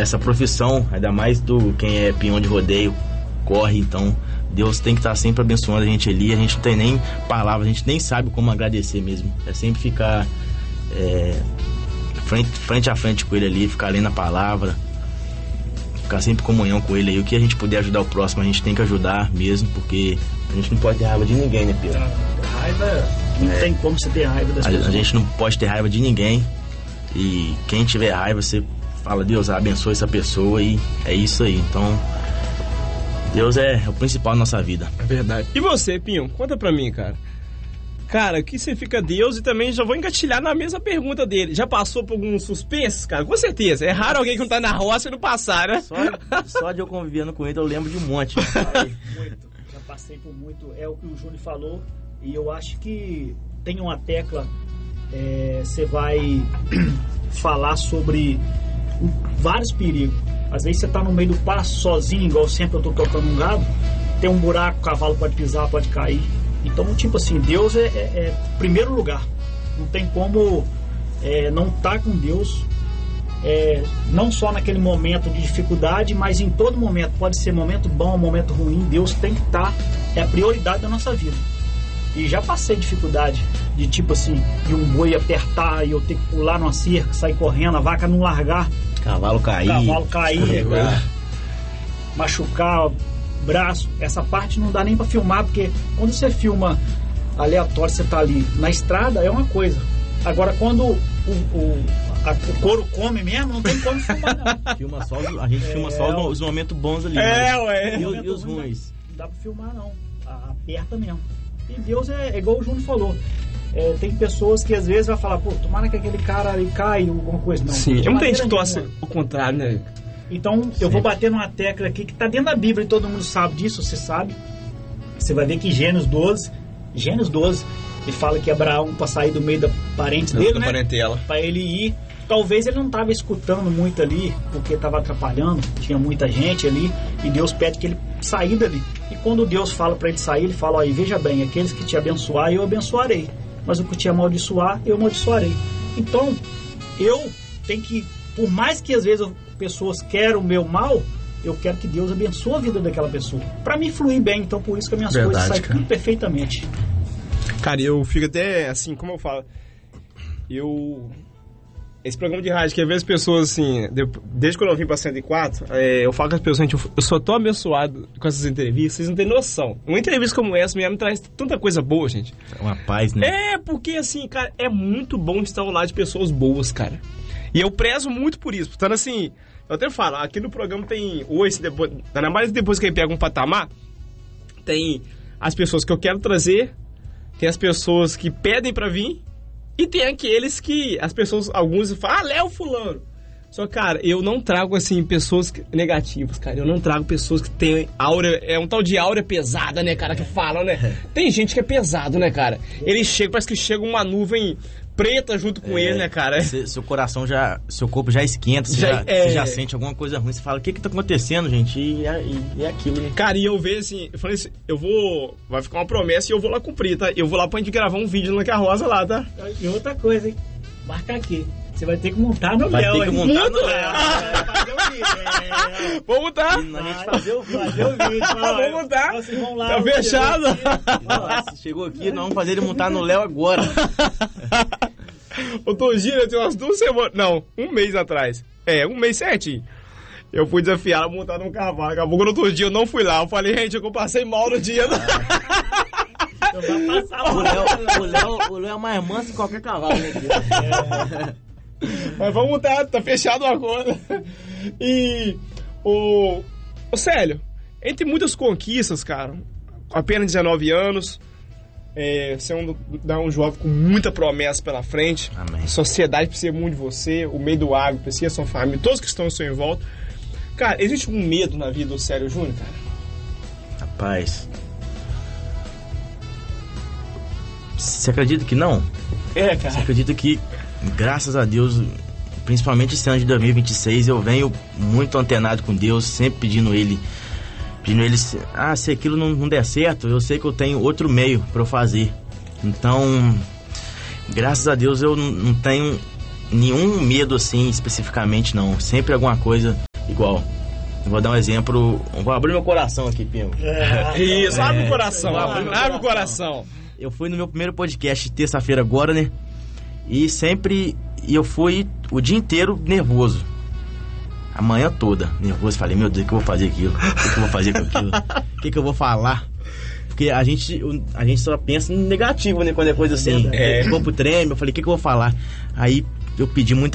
essa profissão, ainda mais do quem é peão de rodeio, corre, então Deus tem que estar sempre abençoando a gente ali. A gente não tem nem palavras, a gente nem sabe como agradecer mesmo. É sempre ficar frente a frente com ele ali, ficar lendo a palavra, ficar sempre em comunhão com ele aí. O que a gente puder ajudar o próximo, a gente tem que ajudar mesmo, porque a gente não pode ter raiva de ninguém, né, Pedro? Raiva, não tem como você ter raiva das pessoas. A gente não pode ter raiva de ninguém. E quem tiver raiva, você fala, Deus, abençoe essa pessoa, e é isso aí. Então, Deus é o principal na nossa vida. É verdade. E você, Pinho? Conta pra mim, cara. Cara, o que significa Deus? E também já vou engatilhar na mesma pergunta dele. Já passou por algum suspense, cara? Com certeza. É raro alguém que não tá na roça e não passar, né? Só de eu convivendo com ele, eu lembro de um monte. Muito. Já passei por muito. É o que o Júnior falou. E eu acho que tem uma tecla... Você vai falar sobre vários perigos. Às vezes você tá no meio do pasto sozinho, igual sempre eu tô tocando um gado, tem um buraco, o cavalo pode pisar, pode cair. Então, tipo assim, Deus é primeiro lugar. Não tem como não estar com Deus, não só naquele momento de dificuldade, mas em todo momento. Pode ser momento bom, momento ruim, Deus tem que estar, é a prioridade da nossa vida. E já passei dificuldade de tipo assim, de um boi apertar e eu ter que pular numa cerca, sair correndo, a vaca não largar, cavalo cair, machucar o braço. Essa parte não dá nem pra filmar, porque quando você filma aleatório, você tá ali na estrada, é uma coisa. Agora quando o couro come mesmo, não tem como filmar não. A gente filma só os momentos bons ali. E os ruins. Não dá pra filmar não, aperta mesmo. E Deus é igual o Júnior falou. Tem pessoas que às vezes vai falar, pô, tomara que aquele cara ali caia, alguma coisa. Não. Sim, muita gente torce o contrário, né? Então, eu vou bater numa tecla aqui que tá dentro da Bíblia e todo mundo sabe disso, você sabe. Você vai ver que Gênesis 12, ele fala que Abraão, para sair do meio da parente dele, né? Parentela. Para ele ir. Talvez ele não estava escutando muito ali, porque estava atrapalhando, tinha muita gente ali, e Deus pede que ele saia dali. E quando Deus fala para ele sair, ele fala, ó, e veja bem, aqueles que te abençoar, eu abençoarei. Mas o que te amaldiçoar, eu amaldiçoarei. Então, eu tenho que, por mais que às vezes pessoas querem o meu mal, eu quero que Deus abençoe a vida daquela pessoa, para me fluir bem. Então, por isso que as minhas coisas saem tudo perfeitamente. Cara, eu fico até assim, como eu falo, esse programa de rádio, que às vezes as pessoas, assim, desde quando eu vim pra 104, eu falo com as pessoas, gente, eu sou tão abençoado com essas entrevistas, vocês não têm noção. Uma entrevista como essa me traz tanta coisa boa, gente. É uma paz, né? Porque, assim, cara, é muito bom estar ao lado de pessoas boas, cara. E eu prezo muito por isso. Portanto, assim, eu até falo, aqui no programa tem hoje, ainda mais depois que ele pega um patamar, tem as pessoas que eu quero trazer, tem as pessoas que pedem pra vir, e tem aqueles que as pessoas, alguns falam, Léo fulano. Só que, cara, eu não trago, assim, pessoas negativas, cara. Eu não trago pessoas que têm aura, um tal de aura pesada, né, cara, que falam, né? Tem gente que é pesado, né, cara? Ele chega, parece que chega uma nuvem preta junto com ele, né, cara? Seu coração seu corpo já esquenta, você já sente alguma coisa ruim, você fala, o que tá acontecendo, gente? E é aquilo, né? Cara, e eu vejo assim, eu falei assim, vai ficar uma promessa e eu vou lá cumprir, tá? Eu vou lá pra gente gravar um vídeo na Carroça lá, tá? E outra coisa, hein? Marca aqui. Você vai ter que montar no Léo. Vai ter que montar no Léo. Fazer o vídeo. Vamos montar. A gente fazer o vídeo. Vamos montar. Vamos lá, tá fechado. Chegou aqui, nós vamos fazer ele montar no Léo agora. Ô, Togina, tem umas 2 semanas... Não, um mês atrás. Um mês certinho. Eu fui desafiar a montar num cavalo. Acabou que no outro dia eu não fui lá. Eu falei, gente, eu passei mal no dia. O Léo é mais manso que qualquer cavalo, né? Mas vamos montar, tá fechado a conta. E... Ô Célio, entre muitas conquistas, cara, apenas 19 anos... Você é um jovem com muita promessa pela frente. Amém. A sociedade precisa muito de você, o meio do agro precisa da sua família, todos que estão ao seu envolta. Cara, existe um medo na vida do Célio Júnior, cara? Rapaz, você acredita que não? Cara. Você acredita que, graças a Deus, principalmente esse ano de 2026, eu venho muito antenado com Deus, sempre pedindo ele, se aquilo não der certo, eu sei que eu tenho outro meio para eu fazer. Então, graças a Deus eu não tenho nenhum medo assim especificamente, não. Sempre alguma coisa Igual, vou dar um exemplo, vou abrir meu coração aqui, Pingo. Isso, abre o coração, abre o coração. Eu fui no meu primeiro podcast terça-feira agora, né? E eu fui o dia inteiro nervoso. A manhã toda nervoso. Falei, meu Deus, o que eu vou fazer aquilo? O que eu vou fazer com aquilo? O que eu vou falar? Porque a gente só pensa em negativo, né? Quando é coisa assim. O corpo treme, eu falei, o que eu vou falar? Aí eu pedi muita